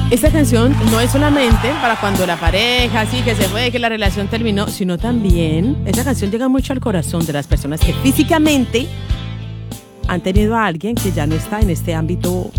Esta canción no es solamente para cuando la pareja, sí, que se fue, que la relación terminó, sino también, esa canción llega mucho al corazón de las personas que físicamente han tenido a alguien que ya no está en este ámbito